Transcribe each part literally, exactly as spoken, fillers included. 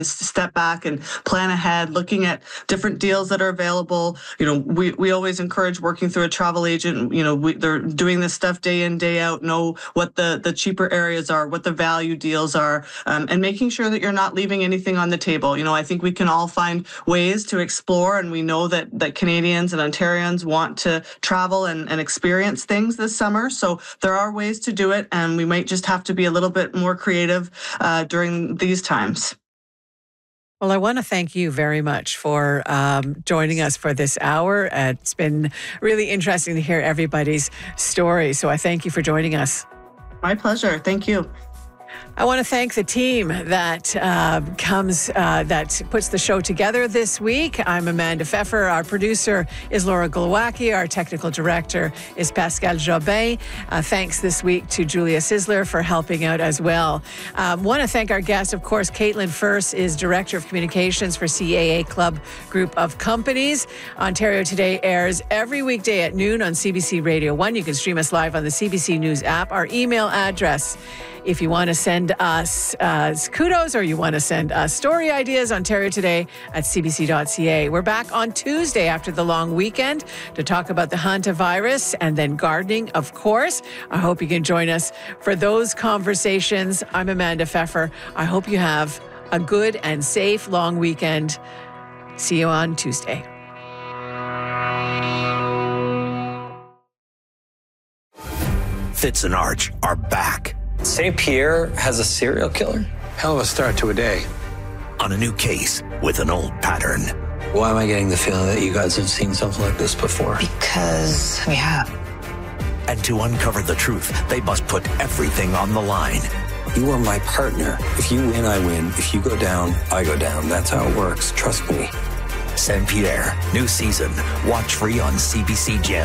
step back and plan ahead, looking at different deals that are available. You know, we, we always encourage working through a travel agent. You know, we, they're doing this stuff day in, day out, know what the, the cheaper areas are, what the value deals are, um, and making sure that you're not leaving anything on the table. You know, I think we can all find ways to explore, and we know that, that Canadians and Ontarians want to travel and, and experience things this summer. So there are ways to do it, and we might just have to be a little bit more creative uh, during these times. Well, I want to thank you very much for um, joining us for this hour. Uh, it's been really interesting to hear everybody's story. So I thank you for joining us. My pleasure. Thank you. I want to thank the team that uh, comes, uh, that puts the show together this week. I'm Amanda Pfeffer. Our producer is Laura Glowacki. Our technical director is Pascal Jobin. Uh, thanks this week to Julia Sizzler for helping out as well. I um, want to thank our guest, of course. Caitlin First is Director of Communications for C A A Club Group of Companies. Ontario Today airs every weekday at noon on C B C Radio one. You can stream us live on the C B C News app. Our email address, if you want to send us uh, kudos or you want to send us story ideas, Ontario Today at c b c dot c a. We're back on Tuesday after the long weekend to talk about the hantavirus and then gardening, of course. I hope you can join us for those conversations. I'm Amanda Pfeffer. I hope you have a good and safe long weekend. See you on Tuesday. Fitz and Arch are back. Saint Pierre has a serial killer? Hell of a start to a day. On a new case with an old pattern. Why am I getting the feeling that you guys have seen something like this before? Because we have. And to uncover the truth, they must put everything on the line. You are my partner. If you win, I win. If you go down, I go down. That's how it works. Trust me. Saint Pierre, new season. Watch free on C B C Gem.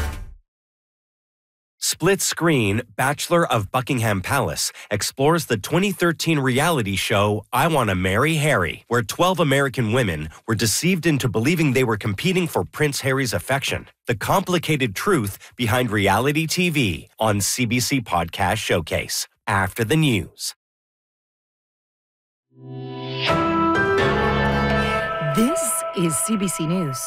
Split Screen, Bachelor of Buckingham Palace, explores the twenty thirteen reality show I Want to Marry Harry, where twelve American women were deceived into believing they were competing for Prince Harry's affection. The complicated truth behind reality T V on C B C Podcast Showcase. After the news. This is C B C News.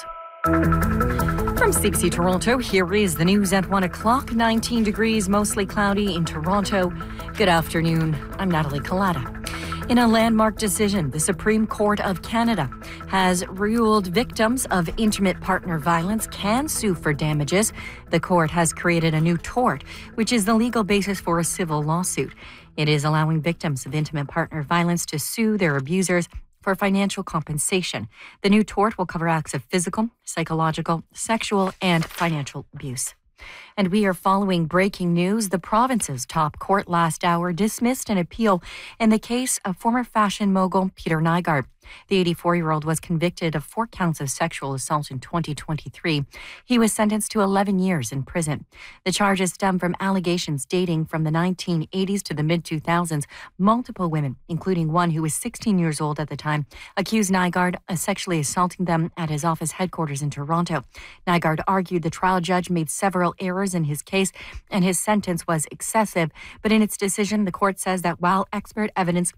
From C B C Toronto, here is the news at one o'clock. nineteen degrees, mostly cloudy in Toronto. Good afternoon. I'm Natalie Collada. In a landmark decision, the Supreme Court of Canada has ruled victims of intimate partner violence can sue for damages. The court has created a new tort, which is the legal basis for a civil lawsuit. It is allowing victims of intimate partner violence to sue their abusers for financial compensation. The new tort will cover acts of physical, psychological, sexual, and financial abuse. And we are following breaking news. The province's top court last hour dismissed an appeal in the case of former fashion mogul Peter Nygard. The eighty-four-year-old was convicted of four counts of sexual assault in twenty twenty-three. He was sentenced to eleven years in prison. The charges stem from allegations dating from the nineteen eighties to the mid two thousands. Multiple women, including one who was sixteen years old at the time, accused Nygard of sexually assaulting them at his office headquarters in Toronto. Nygard argued the trial judge made several errors in his case and his sentence was excessive. But in its decision, the court says that while expert evidence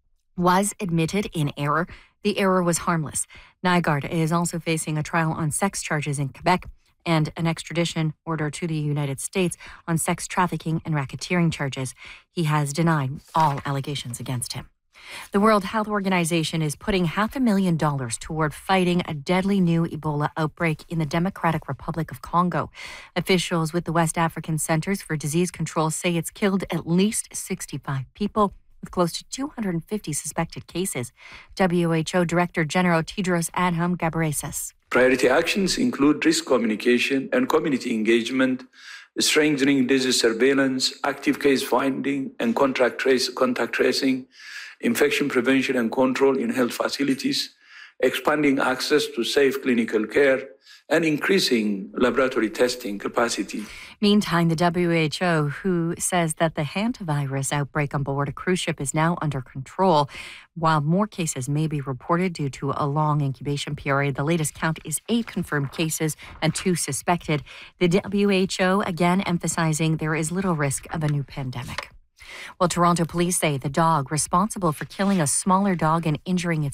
was admitted in error, the error was harmless. Nygard is also facing a trial on sex charges in Quebec and an extradition order to the United States on sex trafficking and racketeering charges. He has denied all allegations against him. The World Health Organization is putting half a million dollars toward fighting a deadly new Ebola outbreak in the Democratic Republic of Congo. Officials with the West African Centers for Disease Control say it's killed at least sixty-five people, with close to two hundred fifty suspected cases. W H O Director General Tedros Adhanom Ghebreyesus. Priority actions include risk communication and community engagement, strengthening disease surveillance, active case finding and contact, trace, contact tracing, infection prevention and control in health facilities, expanding access to safe clinical care, and increasing laboratory testing capacity. Meantime, the W H O, who says that the hantavirus outbreak on board a cruise ship is now under control, while more cases may be reported due to a long incubation period. The latest count is eight confirmed cases and two suspected. The W H O again emphasizing there is little risk of a new pandemic. Well, Toronto police say the dog responsible for killing a smaller dog and injuring its